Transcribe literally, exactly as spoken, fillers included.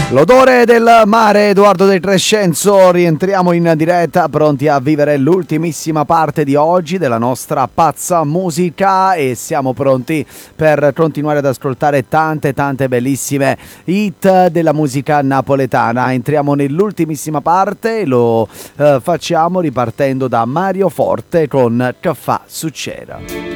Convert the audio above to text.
L'odore del mare, Edoardo De Crescenzo, rientriamo in diretta, pronti a vivere l'ultimissima parte di oggi della nostra pazza musica e siamo pronti per continuare ad ascoltare tante tante bellissime hit della musica napoletana. Entriamo nell'ultimissima parte e lo eh, facciamo ripartendo da Mario Forte con Che fa succera.